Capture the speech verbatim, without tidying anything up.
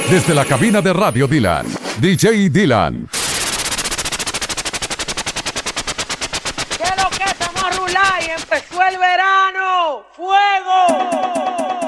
Desde la cabina de Radio Dylan, D J Dylan. ¿Qué es lo que estamos a rular y en